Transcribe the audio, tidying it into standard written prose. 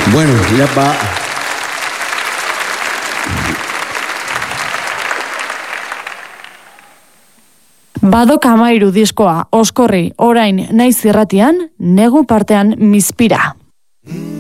Bueno, ya va. Badok 13 diskoa, oskorri, orain naiz irratian, negu partean Mizpira.